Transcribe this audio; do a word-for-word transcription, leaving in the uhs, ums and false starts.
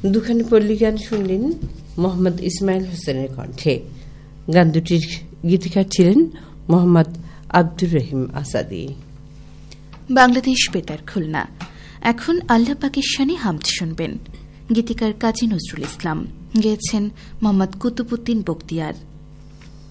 দুখানি পল্লী গান শুনলেন মোহাম্মদ ইসমাইল হোসেনের কণ্ঠে। গান দুটির গীতিকার ছিলেন মোহাম্মদ আব্দুর রহিম আসাদি। বাংলাদেশ বেতার খুলনা। এখন আল্লাহ পাকের শানে হামদ শুনবেন। গীতিকার কাজী নজরুল ইসলাম, গেয়েছেন মোহাম্মদ কুতুবুদ্দিন বখতিয়ার।